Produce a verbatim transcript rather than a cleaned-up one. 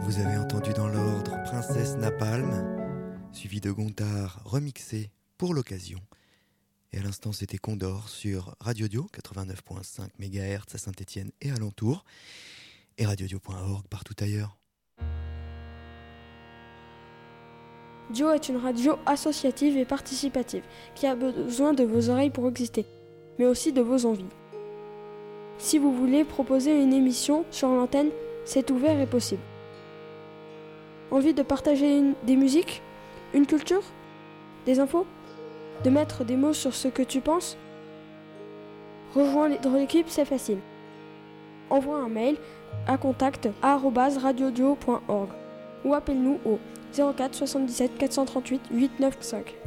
Vous avez entendu dans l'ordre Princesse Napalm, suivi de Gontard remixé pour l'occasion. Et à l'instant, c'était Condor sur Radio Dio, quatre-vingt-neuf virgule cinq mégahertz à Saint-Étienne et alentour, et radiodio point org partout ailleurs. Dio est une radio associative et participative qui a besoin de vos oreilles pour exister, mais aussi de vos envies. Si vous voulez proposer une émission sur l'antenne, c'est ouvert et possible. Envie de partager une, des musiques, une culture, des infos, de mettre des mots sur ce que tu penses? Rejoins l'équipe, c'est facile. Envoie un mail à contact arobase radiodio point org ou appelle-nous au zéro quatre soixante-dix-sept quatre cent trente-huit huit neuf cinq.